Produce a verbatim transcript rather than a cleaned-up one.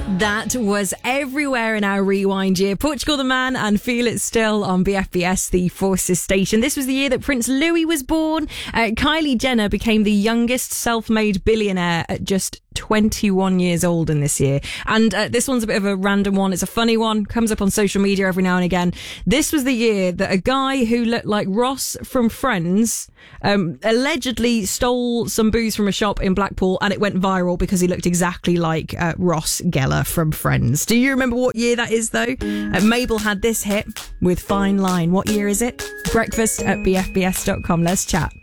That was everywhere in our rewind year. Portugal the Man and Feel It Still on B F B S, the Forces station. This was the year that Prince Louis was born. Uh, Kylie Jenner became the youngest self-made billionaire at just twenty-one years old in this year. And uh, this one's a bit of a random one. It's a funny one. Comes up on social media every now and again. This was the year that a guy who looked like Ross from Friends um, allegedly stole some booze from a shop in Blackpool, and it went viral because he looked exactly like uh, Ross Geller from Friends. Do you remember what year that is, though? Uh, Mabel had this hit with Fine Line. What year is it? Breakfast at b f b s dot com. Let's chat.